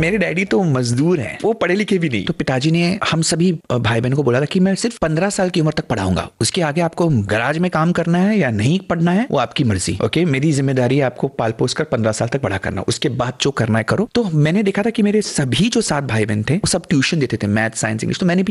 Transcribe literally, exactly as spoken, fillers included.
मेरे डैडी तो मजदूर हैं, वो पढ़े लिखे भी नहीं। तो पिताजी ने हम सभी भाई बहन को बोला था कि मैं सिर्फ पंद्रह साल की उम्र तक पढ़ाऊंगा, उसके आगे आपको गराज में काम करना है या नहीं पढ़ना है वो आपकी मर्जी। ओके, मेरी जिम्मेदारी है आपको पाल पोस कर पंद्रह साल तक बड़ा करना, उसके बाद जो करना है करो। तो मैंने देखा था कि मेरे सभी जो सात भाई बहन थे वो सब ट्यूशन देते थे, मैथ साइंस इंग्लिश। तो मैंने भी